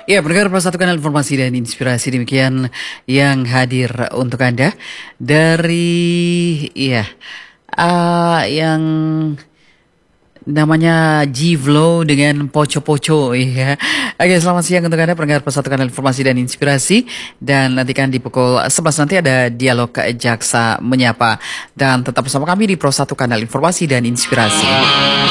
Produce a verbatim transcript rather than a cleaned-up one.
Ya, pendengar Plus Satu Kanal Informasi dan Inspirasi, demikian yang hadir untuk Anda dari ya ah, yang namanya G-Flow dengan Poco-Poco ya. Oke, selamat siang untuk Anda pendengar Plus Satu Kanal Informasi dan Inspirasi, dan nantikan di pukul sebelas nanti ada dialog Jaksa Menyapa, dan tetap bersama kami di Plus Satu Kanal Informasi dan Inspirasi.